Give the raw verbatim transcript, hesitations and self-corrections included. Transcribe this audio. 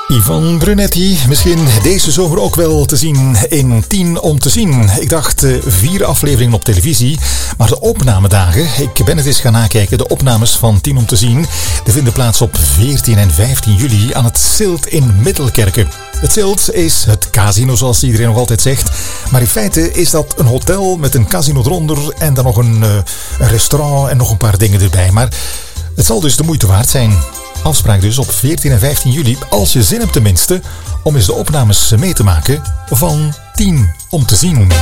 Yvonne Brunetti, misschien deze zomer ook wel te zien in tien om te zien. Ik dacht uh, vier afleveringen op televisie, maar de opnamedagen, ik ben het eens gaan nakijken, de opnames van tien om te zien, die vinden plaats op veertien en vijftien juli aan het Zilt in Middelkerke. Het Zilt is het casino, zoals iedereen nog altijd zegt, maar in feite is dat een hotel met een casino eronder en dan nog een, uh, een restaurant en nog een paar dingen erbij. Maar het zal dus de moeite waard zijn. Afspraak dus op veertien en vijftien juli, als je zin hebt tenminste, om eens de opnames mee te maken van tien om te zien.